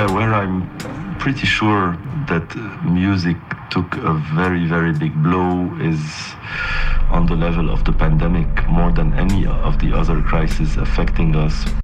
where I'm pretty sure that music took a very, very big blow is on the level of the pandemic, more than any of the other crises affecting us.